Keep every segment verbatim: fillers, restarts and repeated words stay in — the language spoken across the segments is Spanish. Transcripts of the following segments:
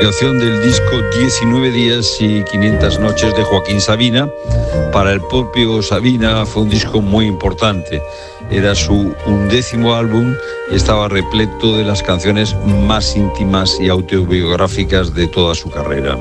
Publicación del disco diecinueve días y quinientas noches de Joaquín Sabina. Para el propio Sabina fue un disco muy importante. Era su undécimo álbum y estaba repleto de las canciones más íntimas y autobiográficas de toda su carrera.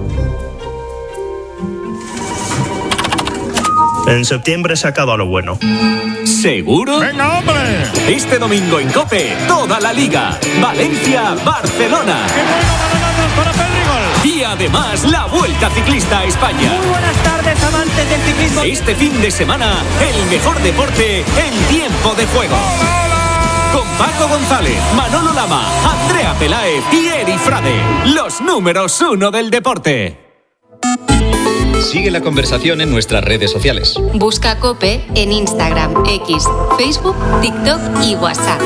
En septiembre se acaba lo bueno. ¿Seguro? ¡Venga, hombre! Este domingo en COPE, toda la Liga. Valencia-Barcelona. ¡Qué bueno, balonadas para Pedrigol! Y además, la Vuelta Ciclista a España. Muy buenas tardes, amantes del ciclismo. Este fin de semana, el mejor deporte en tiempo de juego. ¡Hola, hola! Con Paco González, Manolo Lama, Andrea Peláez y Eri Frade. Los números uno del deporte. Sigue la conversación en nuestras redes sociales. Busca COPE en Instagram, X, Facebook, TikTok y WhatsApp.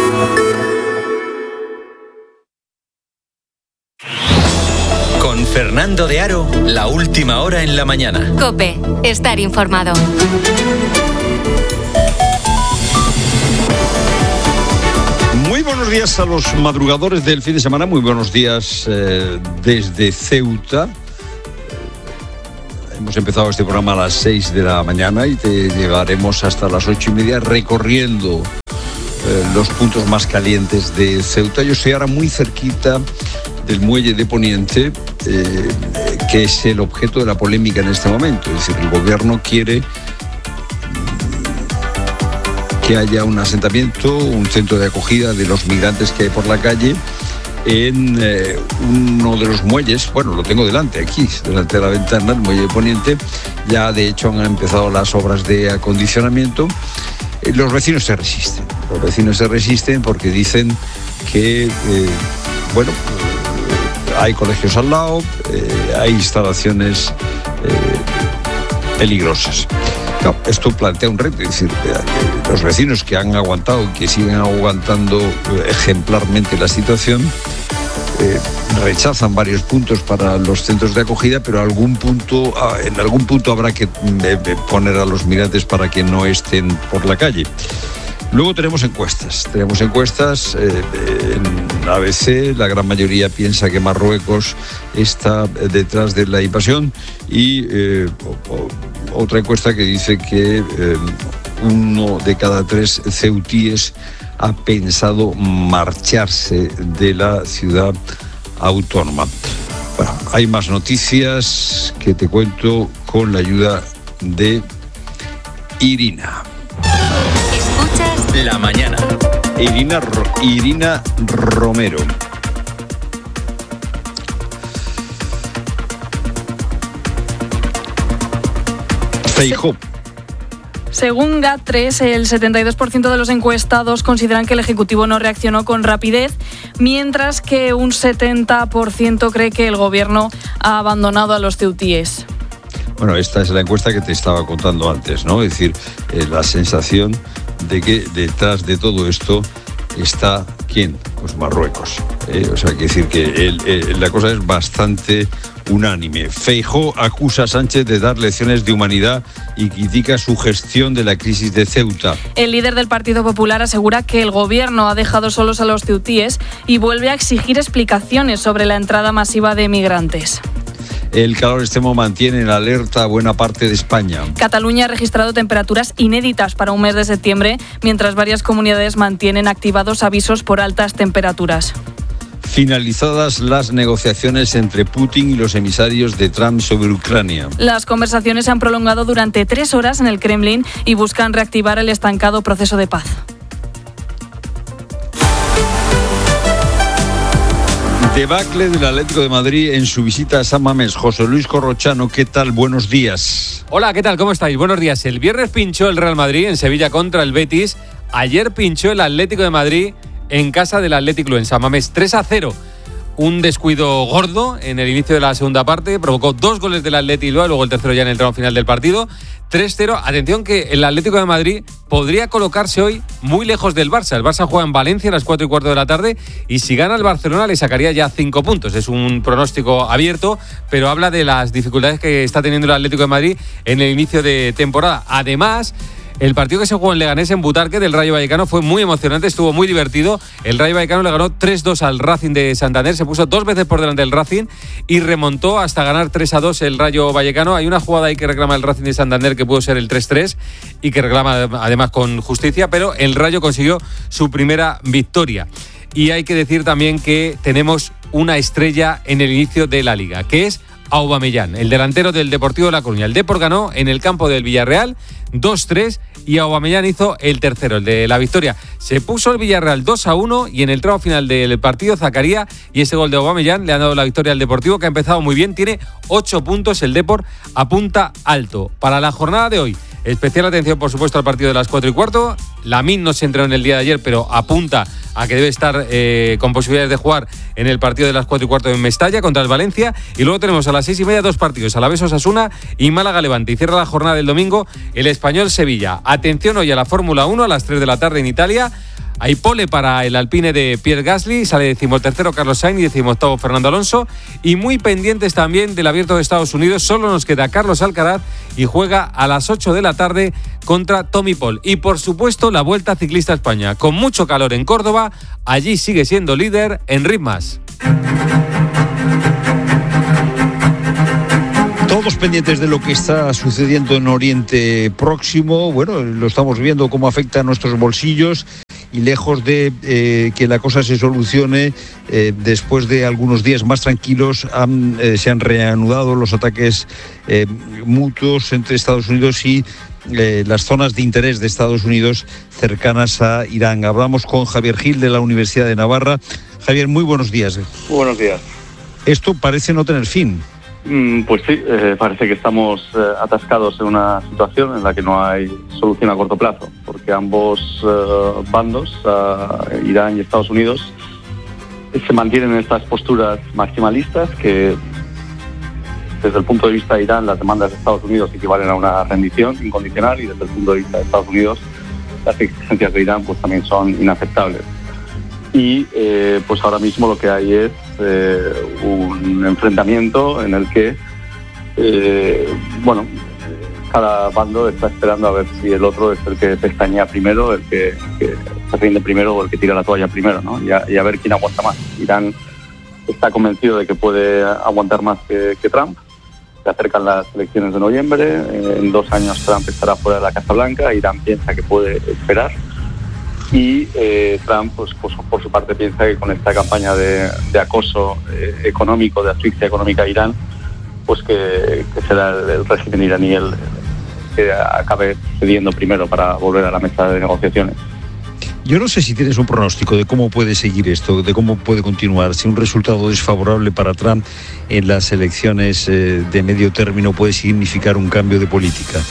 Con Fernando de Aro, la última hora en la mañana. COPE, estar informado. Muy buenos días a los madrugadores del fin de semana, muy buenos días eh, desde Ceuta. Hemos empezado este programa a las seis de la mañana y te llegaremos hasta las ocho y media recorriendo eh, los puntos más calientes de Ceuta. Yo estoy ahora muy cerquita del muelle de Poniente, eh, que es el objeto de la polémica en este momento. Es decir, el gobierno quiere que haya un asentamiento, un centro de acogida de los migrantes que hay por la calle en eh, uno de los muelles. Bueno, lo tengo delante, aquí, delante de la ventana, el muelle de Poniente. Ya de hecho han empezado las obras de acondicionamiento. Eh, los vecinos se resisten, los vecinos se resisten porque dicen que, eh, bueno, eh, hay colegios al lado, eh, hay instalaciones eh, peligrosas. No, esto plantea un reto, es decir, que los vecinos que han aguantado, que siguen aguantando ejemplarmente la situación, eh, rechazan varios puntos para los centros de acogida, pero algún punto, en algún punto habrá que poner a los migrantes para que no estén por la calle. Luego tenemos encuestas, tenemos encuestas eh, en A B C, la gran mayoría piensa que Marruecos está detrás de la invasión y eh, otra encuesta que dice que eh, uno de cada tres ceutíes ha pensado marcharse de la ciudad autónoma. Bueno, hay más noticias que te cuento con la ayuda de Irina. La mañana. Irina, Irina Romero. Feijóo. Según GAT tres, el setenta y dos por ciento de los encuestados consideran que el Ejecutivo no reaccionó con rapidez, mientras que un setenta por ciento cree que el Gobierno ha abandonado a los ceutíes. Bueno, esta es la encuesta que te estaba contando antes, ¿no? Es decir, eh, la sensación de que detrás de todo esto está, ¿quién? Pues Marruecos. Eh, o sea, que decir que el, el, la cosa es bastante unánime. Feijóo acusa a Sánchez de dar lecciones de humanidad y critica su gestión de la crisis de Ceuta. El líder del Partido Popular asegura que el gobierno ha dejado solos a los ceutíes y vuelve a exigir explicaciones sobre la entrada masiva de migrantes. El calor extremo mantiene en alerta a buena parte de España. Cataluña ha registrado temperaturas inéditas para un mes de septiembre, mientras varias comunidades mantienen activados avisos por altas temperaturas. Finalizadas las negociaciones entre Putin y los emisarios de Trump sobre Ucrania. Las conversaciones se han prolongado durante tres horas en el Kremlin y buscan reactivar el estancado proceso de paz. Debacle del Atlético de Madrid en su visita a San Mamés. José Luis Corrochano, ¿qué tal? Buenos días. Hola, ¿qué tal? ¿Cómo estáis? Buenos días. El viernes pinchó el Real Madrid en Sevilla contra el Betis. Ayer pinchó el Atlético de Madrid en casa del Athletic Club en San Mamés. tres a cero. Un descuido gordo en el inicio de la segunda parte. Provocó dos goles del Athletic Club, luego el tercero ya en el tramo final del partido. tres cero. Atención que el Atlético de Madrid podría colocarse hoy muy lejos del Barça. El Barça juega en Valencia a las cuatro y cuarto de la tarde y si gana el Barcelona le sacaría ya cinco puntos. Es un pronóstico abierto, pero habla de las dificultades que está teniendo el Atlético de Madrid en el inicio de temporada. Además, El partido que se jugó en Leganés, en Butarque, del Rayo Vallecano, fue muy emocionante, estuvo muy divertido. El Rayo Vallecano le ganó tres dos al Racing de Santander, se puso dos veces por delante del Racing y remontó hasta ganar tres a dos el Rayo Vallecano. Hay una jugada ahí que reclama el Racing de Santander que pudo ser el tres tres y que reclama además con justicia, pero el Rayo consiguió su primera victoria. Y hay que decir también que tenemos una estrella en el inicio de la Liga, que es Aubameyang, el delantero del Deportivo de La Coruña. El Depor ganó en el campo del Villarreal dos tres y Aubameyang hizo el tercero, el de la victoria. Se puso el Villarreal dos a uno y en el tramo final del partido Zakaria y ese gol de Aubameyang le han dado la victoria al Deportivo, que ha empezado muy bien, tiene ocho puntos, el Depor apunta alto. Para la jornada de hoy, especial atención por supuesto al partido de las cuatro y cuarto. Lamine no se entrenó en el día de ayer, pero apunta a que debe estar eh, con posibilidades de jugar en el partido de las cuatro y cuarto en Mestalla contra el Valencia. Y luego tenemos a las seis y media dos partidos, Alavés Osasuna y Málaga Levante. Y cierra la jornada del domingo el Español Sevilla. Atención hoy a la Fórmula uno a las tres de la tarde en Italia. Hay pole para el Alpine de Pierre Gasly, sale decimotercero Carlos Sainz y decimoctavo Fernando Alonso. Y muy pendientes también del Abierto de Estados Unidos, solo nos queda Carlos Alcaraz y juega a las ocho de la tarde contra Tommy Paul. Y por supuesto la Vuelta Ciclista a España, con mucho calor en Córdoba, allí sigue siendo líder Enric Mas. Todos pendientes de lo que está sucediendo en Oriente Próximo. Bueno, lo estamos viendo cómo afecta a nuestros bolsillos. Y lejos de eh, que la cosa se solucione, eh, después de algunos días más tranquilos, han, eh, se han reanudado los ataques eh, mutuos entre Estados Unidos y eh, las zonas de interés de Estados Unidos cercanas a Irán. Hablamos con Javier Gil de la Universidad de Navarra. Javier, muy buenos días. Buenos días. Esto parece no tener fin. Mm, pues sí, eh, parece que estamos eh, atascados en una situación en la que no hay solución a corto plazo, porque ambos eh, bandos, eh, Irán y Estados Unidos, se mantienen en estas posturas maximalistas que, desde el punto de vista de Irán, las demandas de Estados Unidos equivalen a una rendición incondicional, y desde el punto de vista de Estados Unidos, las exigencias de Irán pues también son inaceptables. Y eh, pues ahora mismo lo que hay es eh, un enfrentamiento en el que eh, bueno, cada bando está esperando a ver si el otro es el que pestañea primero, el que, que se rinde primero o el que tira la toalla primero, ¿no? Y a, y a ver quién aguanta más. Irán está convencido de que puede aguantar más que, que Trump. Se acercan las elecciones de noviembre, en dos años Trump estará fuera de la Casa Blanca. Irán piensa que puede esperar. Y eh, Trump, pues, pues, por su parte, piensa que con esta campaña de, de acoso eh, económico, de asfixia económica a Irán, pues que, que será el, el régimen iraní el, el que acabe cediendo primero para volver a la mesa de negociaciones. Yo no sé si tienes un pronóstico de cómo puede seguir esto, de cómo puede continuar, si un resultado desfavorable para Trump en las elecciones eh, de medio término puede significar un cambio de política.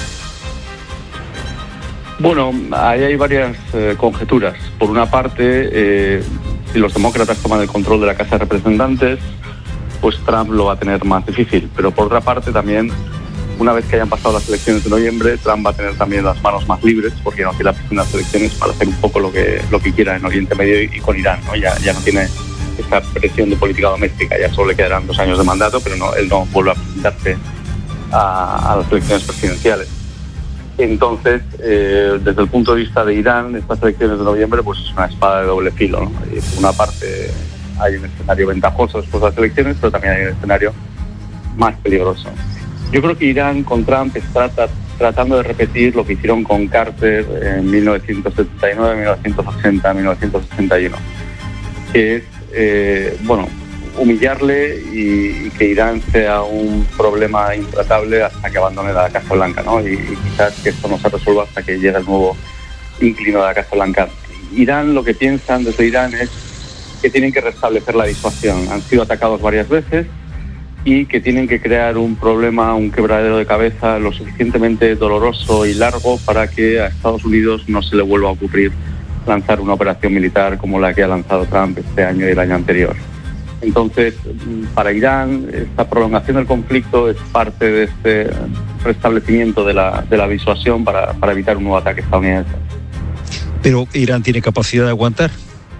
Bueno, ahí hay varias eh, conjeturas. Por una parte, eh, si los demócratas toman el control de la Casa de Representantes, pues Trump lo va a tener más difícil. Pero por otra parte también, una vez que hayan pasado las elecciones de noviembre, Trump va a tener también las manos más libres, porque no tiene las primeras elecciones para hacer un poco lo que lo que quiera en Oriente Medio y con Irán, ¿no? Ya, ya no tiene esa presión de política doméstica, ya solo le quedarán dos años de mandato, pero no, él no vuelve a presentarse a, a las elecciones presidenciales. Entonces, eh, desde el punto de vista de Irán, estas elecciones de noviembre pues es una espada de doble filo, ¿no? Y por una parte hay un escenario ventajoso después de las elecciones, pero también hay un escenario más peligroso. Yo creo que Irán con Trump está tratando de repetir lo que hicieron con Carter en mil novecientos setenta y nueve, mil novecientos ochenta, mil novecientos sesenta y uno, que es, eh, bueno, humillarle y, y que Irán sea un problema intratable hasta que abandone la Casa Blanca, ¿no? Y, y quizás que esto no se resuelva hasta que llegue el nuevo inquilino de la Casa Blanca. Irán, lo que piensan desde Irán es que tienen que restablecer la disuasión. Han sido atacados varias veces y que tienen que crear un problema, un quebradero de cabeza lo suficientemente doloroso y largo para que a Estados Unidos no se le vuelva a ocurrir lanzar una operación militar como la que ha lanzado Trump este año y el año anterior. Entonces, para Irán, esta prolongación del conflicto es parte de este restablecimiento de la, de la disuasión para, para evitar un nuevo ataque estadounidense. ¿Pero Irán tiene capacidad de aguantar?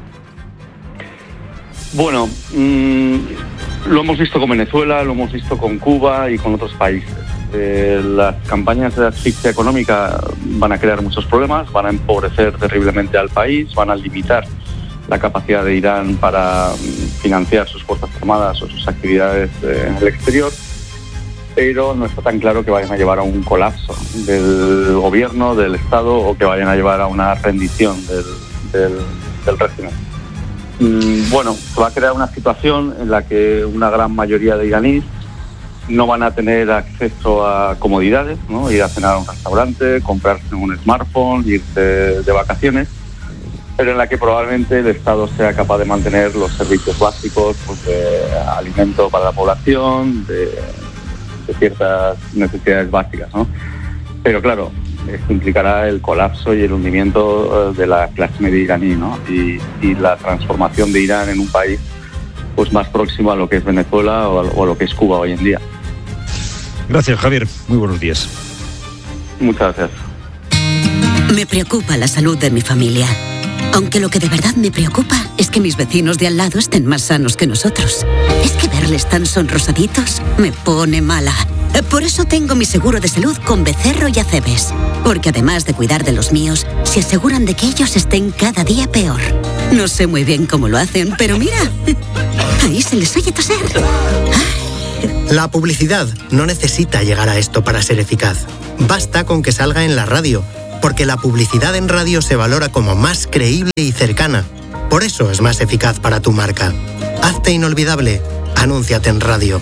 Bueno, mmm, lo hemos visto con Venezuela, lo hemos visto con Cuba y con otros países. Eh, las campañas de asfixia económica van a crear muchos problemas, van a empobrecer terriblemente al país, van a limitar la capacidad de Irán para financiar sus fuerzas armadas o sus actividades eh, en el exterior, pero no está tan claro que vayan a llevar a un colapso del gobierno, del Estado, o que vayan a llevar a una rendición del, del, del régimen. Mm, bueno, se va a crear una situación en la que una gran mayoría de iraníes no van a tener acceso a comodidades, ¿no? Ir a cenar a un restaurante, comprarse un smartphone, irse de vacaciones, pero en la que probablemente el Estado sea capaz de mantener los servicios básicos, pues, de alimento para la población, de, de ciertas necesidades básicas, ¿no? Pero claro, esto implicará el colapso y el hundimiento de la clase media iraní, ¿no? Y, y la transformación de Irán en un país, pues, más próximo a lo que es Venezuela o a, o a lo que es Cuba hoy en día. Gracias, Javier. Muy buenos días. Muchas gracias. Me preocupa la salud de mi familia. Aunque lo que de verdad me preocupa es que mis vecinos de al lado estén más sanos que nosotros. Es que verles tan sonrosaditos me pone mala. Por eso tengo mi seguro de salud con Becerro y Acebes. Porque además de cuidar de los míos, se aseguran de que ellos estén cada día peor. No sé muy bien cómo lo hacen, pero mira, ahí se les oye toser. La publicidad no necesita llegar a esto para ser eficaz. Basta con que salga en la radio, porque la publicidad en radio se valora como más creíble y cercana. Por eso es más eficaz para tu marca. Hazte inolvidable. Anúnciate en radio.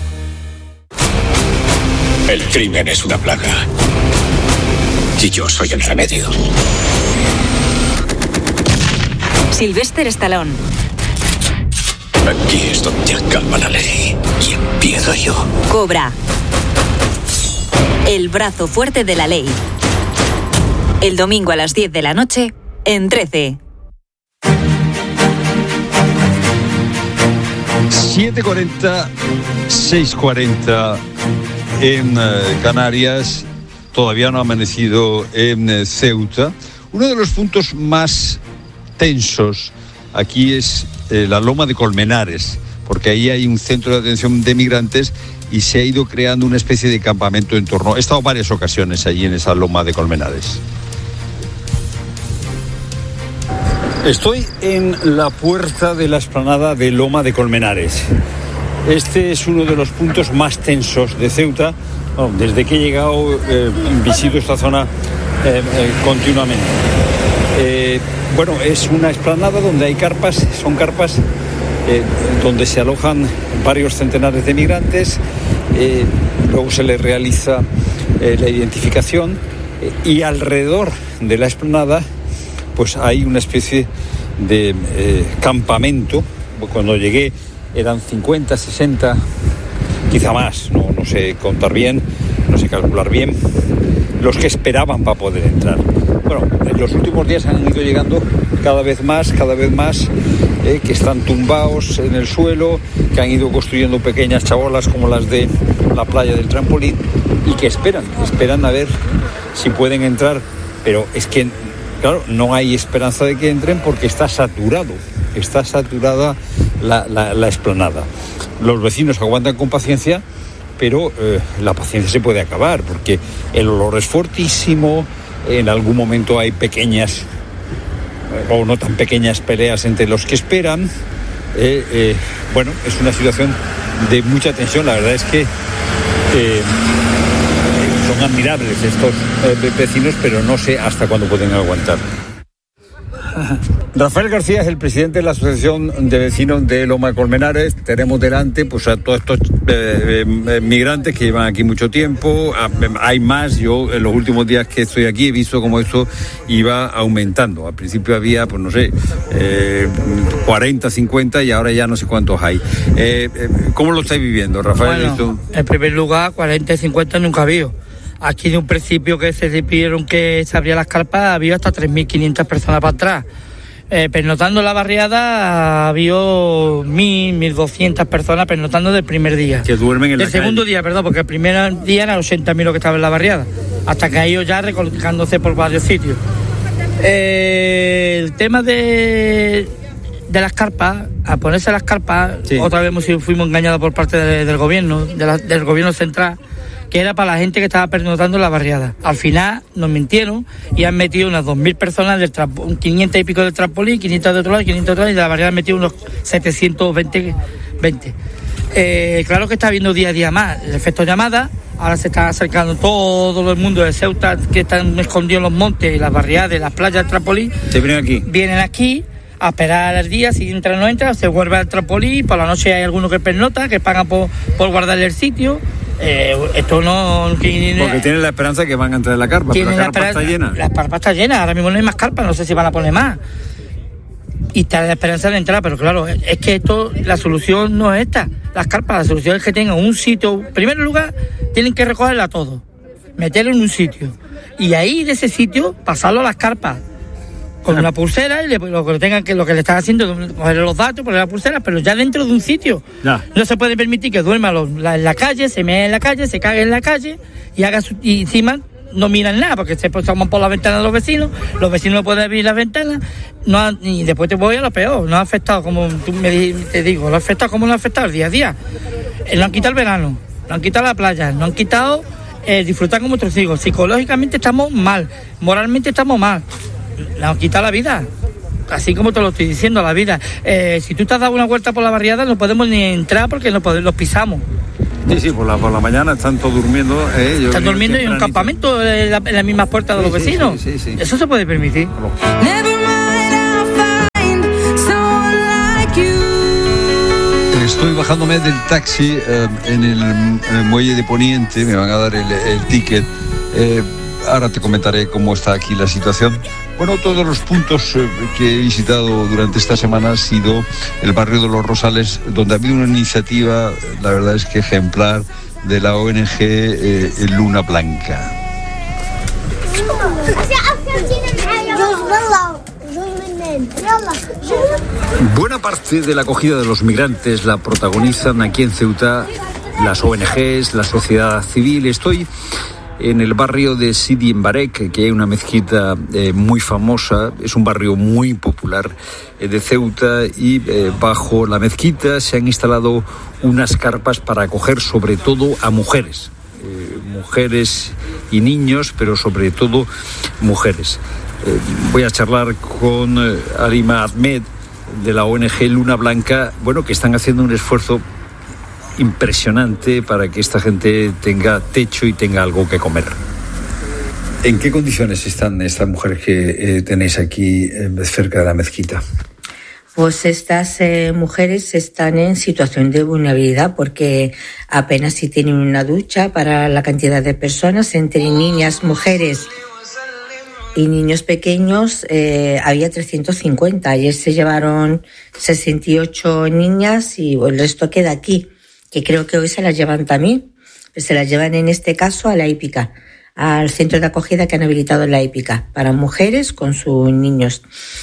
El crimen es una plaga. Y yo soy el remedio. Sylvester Stallone. Aquí es donde acaba la ley y empiezo yo. Cobra. El brazo fuerte de la ley. El domingo a las diez de la noche en trece. siete cuarenta, seis cuarenta en eh, Canarias. Todavía no ha amanecido en eh, Ceuta. Uno de los puntos más tensos aquí es eh, la Loma de Colmenares, porque ahí hay un centro de atención de migrantes y se ha ido creando una especie de campamento en torno. He estado varias ocasiones allí en esa Loma de Colmenares. Estoy en la puerta de la explanada de Loma de Colmenares. Este es uno de los puntos más tensos de Ceuta. Bueno, desde que he llegado, eh, visito esta zona eh, eh, continuamente. Eh, bueno, es una explanada donde hay carpas, son carpas eh, donde se alojan varios centenares de migrantes. Eh, luego se les realiza eh, la identificación eh, y alrededor de la explanada pues hay una especie de eh, campamento. Cuando llegué eran cincuenta, sesenta, quizá más, no, no sé contar bien, no sé calcular bien, los que esperaban para poder entrar. Bueno, en los últimos días han ido llegando cada vez más, cada vez más, eh, que están tumbados en el suelo, que han ido construyendo pequeñas chabolas como las de la playa del Trampolín y que esperan, esperan a ver si pueden entrar, pero es que claro, no hay esperanza de que entren porque está saturado, está saturada la, la, la explanada. Los vecinos aguantan con paciencia, pero eh, la paciencia se puede acabar porque el olor es fortísimo, en algún momento hay pequeñas eh, o no tan pequeñas peleas entre los que esperan. Eh, eh, bueno, es una situación de mucha tensión. La verdad es que eh, son admirables estos eh, vecinos, pero no sé hasta cuándo pueden aguantar. Rafael García es el presidente de la Asociación de Vecinos de Loma de Colmenares. Tenemos delante pues a todos estos eh, eh, migrantes que llevan aquí mucho tiempo. Hay más. Yo en los últimos días que estoy aquí he visto cómo eso iba aumentando. Al principio había, pues no sé, eh, cuarenta, cincuenta y ahora ya no sé cuántos hay. Eh, eh, ¿Cómo lo estáis viviendo, Rafael? Bueno, en primer lugar, cuarenta y cincuenta nunca ha habido. Aquí de un principio que se pidieron que se abrían las carpas, había hasta tres mil quinientas personas para atrás. Eh, pernotando la barriada, había mil, mil doscientas personas pernotando del primer día. Que duermen en la calle. Del segundo día, perdón, porque el primer día eran ochenta mil los que estaban en la barriada. Hasta que ha ido ya recolocándose por varios sitios. Eh, el tema de, de las carpas, a ponerse las carpas, sí. Otra vez fuimos engañados por parte de, del gobierno, de la, del gobierno central, que era para la gente que estaba pernoctando en la barriada. Al final nos mintieron y han metido unas dos mil personas, del trampo, quinientas y pico del trampolín, quinientas de otro lado y quinientas de otro lado, y de la barriada han metido unos setecientos veinte. Eh, claro que está habiendo día a día más el efecto llamada. Ahora se está acercando todo el mundo de Ceuta, que están escondidos en los montes y las barriadas, las playas del trampolín. ¿Se vienen aquí? Vienen aquí a esperar al día, si entra o no entra, se vuelve al trampolín. Por la noche hay algunos que pernota, que pagan por, por guardar el sitio. Eh, esto no... Que, Porque tienen la esperanza de que van a entrar en la carpa, pero la carpa está llena. La carpa está llena, ahora mismo no hay más carpa, no sé si van a poner más. Y está la esperanza de entrar, pero claro, es que esto, la solución no es esta, las carpas, la solución es que tengan un sitio. En primer lugar, tienen que recogerla todo, meterlo en un sitio, y ahí de ese sitio pasarlo a las carpas, con una pulsera, y le, lo que tengan que lo que le están haciendo es coger los datos, poner la pulsera, pero ya dentro de un sitio. Ya. No se puede permitir que duerma los, la, en la calle, se mee en la calle, se cague en la calle, y haga su, y encima no miran nada, porque se pasan por la ventana de los vecinos, los vecinos no pueden abrir las ventanas, no ha, y después te voy a lo peor, no ha afectado, como tú me te digo, no ha afectado como no ha afectado el día a día. Eh, no han quitado el verano, no han quitado la playa, no han quitado eh, disfrutar con nuestros hijos. Psicológicamente estamos mal, moralmente estamos mal, nos han quitado la vida. Así como te lo estoy diciendo, la vida. Eh, si tú te has dado una vuelta por la barriada, no podemos ni entrar porque no podemos, los pisamos. Sí, sí, por la, por la mañana están todos durmiendo. Eh, están durmiendo en un campamento en, la, en las mismas puertas de sí, los vecinos. Sí, sí, sí, sí. Eso se puede permitir. Estoy bajándome del taxi eh, en, el, en el muelle de Poniente, me van a dar el, el ticket. Eh, ahora te comentaré cómo está aquí la situación. Bueno, todos los puntos eh, que he visitado durante esta semana ha sido el barrio de Los Rosales, donde ha habido una iniciativa, la verdad es que ejemplar, de la O N G eh, Luna Blanca. Buena parte de la acogida de los migrantes la protagonizan aquí en Ceuta las O N Ges, la sociedad civil. Estoy en el barrio de Sidi Mbarek, que hay una mezquita eh, muy famosa, es un barrio muy popular eh, de Ceuta, y eh, bajo la mezquita se han instalado unas carpas para acoger sobre todo a mujeres, eh, mujeres y niños, pero sobre todo mujeres. Eh, voy a charlar con eh, Arima Ahmed de la O N G Luna Blanca, bueno, que están haciendo un esfuerzo impresionante para que esta gente tenga techo y tenga algo que comer. ¿En qué condiciones están estas mujeres que eh, tenéis aquí eh, cerca de la mezquita? Pues estas eh, mujeres están en situación de vulnerabilidad porque apenas si tienen una ducha para la cantidad de personas, entre niñas, mujeres y niños pequeños eh, había trescientos cincuenta. Ayer se llevaron sesenta y ocho niñas y el resto queda aquí, que creo que hoy se las llevan también. Se las llevan en este caso a la hípica, al centro de acogida que han habilitado en la hípica, para mujeres con sus niños.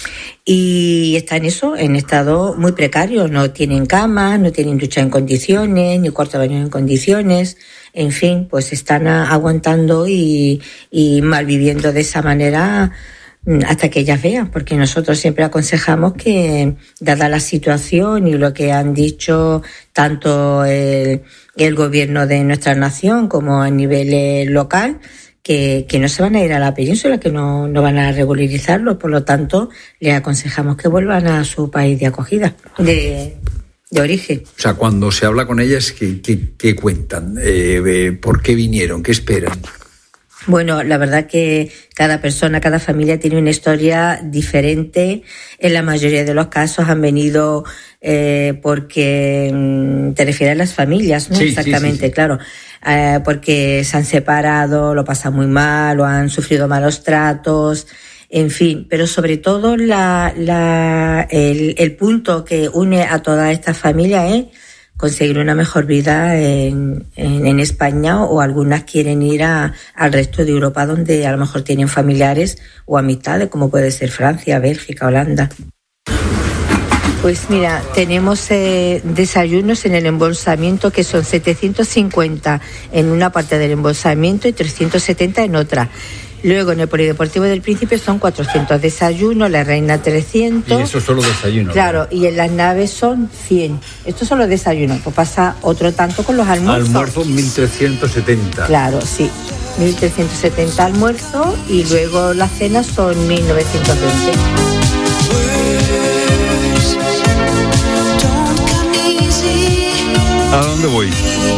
Y están eso, en estado muy precario, no tienen cama, no tienen ducha en condiciones, ni cuarto de baño en condiciones, en fin, pues están aguantando y, y malviviendo de esa manera hasta que ellas vean, porque nosotros siempre aconsejamos que, dada la situación y lo que han dicho tanto el, el gobierno de nuestra nación como a nivel local, que, que no se van a ir a la península, que no, no van a regularizarlo, por lo tanto, les aconsejamos que vuelvan a su país de acogida, de, de origen. O sea, cuando se habla con ellas, ¿qué, qué, qué cuentan? Eh, ¿Por qué vinieron? ¿Qué esperan? Bueno, la verdad que cada persona, cada familia tiene una historia diferente. En la mayoría de los casos han venido eh, porque te refieres a las familias, ¿no? Sí, exactamente, sí, sí, sí. Claro. Eh, porque se han separado, lo pasan muy mal, o han sufrido malos tratos, en fin. Pero sobre todo la, la, el, el punto que une a toda esta familia es conseguir una mejor vida en, en, en España, o algunas quieren ir a, al resto de Europa donde a lo mejor tienen familiares o amistades, como puede ser Francia, Bélgica, Holanda. Pues mira, tenemos eh, desayunos en el embolsamiento que son setecientos cincuenta en una parte del embolsamiento y trescientos setenta en otra. Luego en el Polideportivo del Príncipe son cuatrocientos desayunos, la Reina trescientos. Y eso solo desayuno. Claro, ¿verdad? y en las naves son cien. Estos son los desayunos. Pues pasa otro tanto con los almuerzos. Almuerzo mil trescientos setenta. Claro, sí. mil trescientos setenta almuerzo y luego las cenas son mil novecientos veinte. ¿A dónde voy?